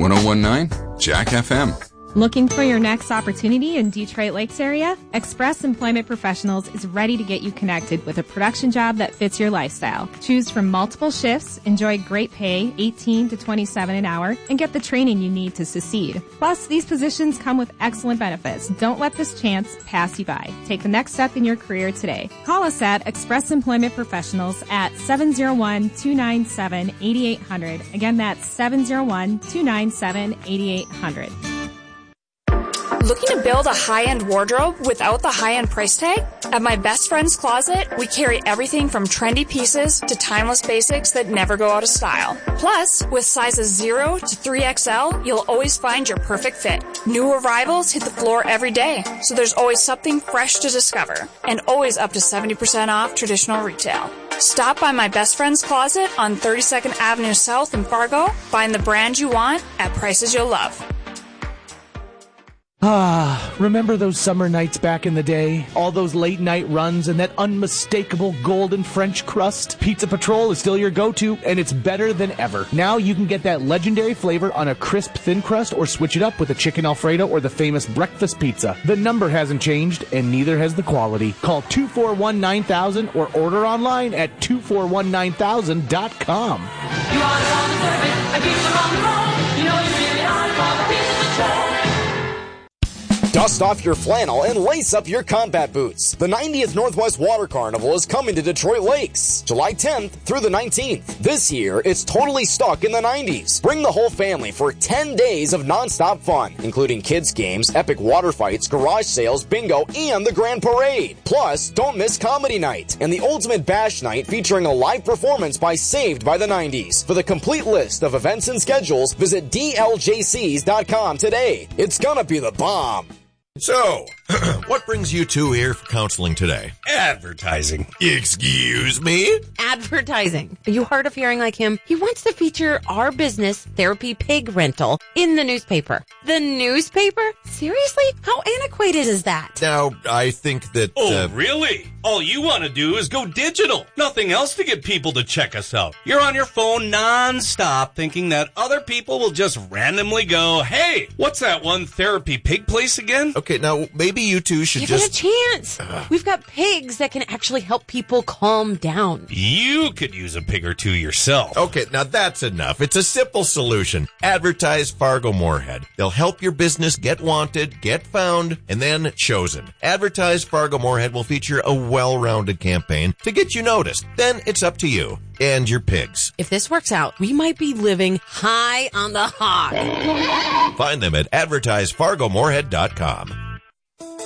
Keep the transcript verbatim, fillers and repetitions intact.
ten nineteen Jack F M. Looking for your next opportunity in Detroit Lakes area? Express Employment Professionals is ready to get you connected with a production job that fits your lifestyle. Choose from multiple shifts, enjoy great pay, eighteen to twenty-seven an hour, and get the training you need to succeed. Plus, these positions come with excellent benefits. Don't let this chance pass you by. Take the next step in your career today. Call us at Express Employment Professionals at seven oh one, two nine seven, eight eight zero zero. Again, that's seven oh one, two nine seven, eight eight zero zero. Looking to build a high-end wardrobe without the high-end price tag? At My Best Friend's Closet, we carry everything from trendy pieces to timeless basics that never go out of style. Plus, with sizes zero to three X L, you'll always find your perfect fit. New arrivals hit the floor every day, so there's always something fresh to discover, and always up to seventy percent off traditional retail. Stop by My Best Friend's Closet on thirty-second Avenue South in Fargo. Find the brand you want at prices you'll love. Ah, remember those summer nights back in the day? All those late night runs and that unmistakable golden French crust? Pizza Patrol is still your go-to, and it's better than ever. Now you can get that legendary flavor on a crisp thin crust or switch it up with a chicken Alfredo or the famous breakfast pizza. The number hasn't changed, and neither has the quality. Call two four one, nine thousand or order online at two four one, nine thousand dot com. You are on the surface, I keep them on the road. You know you really are for the Pizza Patrol. Dust off your flannel and lace up your combat boots. The ninetieth Northwest Water Carnival is coming to Detroit Lakes, July tenth through the nineteenth. This year, it's totally stuck in the nineties. Bring the whole family for ten days of nonstop fun, including kids' games, epic water fights, garage sales, bingo, and the grand parade. Plus, don't miss comedy night and the ultimate bash night featuring a live performance by Saved by the nineties. For the complete list of events and schedules, visit D L J Cs dot com today. It's gonna be the bomb. So, what brings you two here for counseling today? Advertising. Excuse me? Advertising. Are you hard of hearing like him? He wants to feature our business, Therapy Pig Rental, in the newspaper. The newspaper? Seriously? How antiquated is that? Now, I think that... Oh, uh, really? All you want to do is go digital. Nothing else to get people to check us out. You're on your phone non-stop thinking that other people will just randomly go, hey, what's that one Therapy Pig place again? Okay, now, maybe you two should Give just... Give it a chance. Uh, We've got pigs that can actually help people calm down. You could use a pig or two yourself. Okay, now that's enough. It's a simple solution. Advertise Fargo Moorhead. They'll help your business get wanted, get found, and then chosen. Advertise Fargo Moorhead will feature a well-rounded campaign to get you noticed. Then it's up to you and your pigs. If this works out, we might be living high on the hog. Find them at advertise fargo moorhead dot com.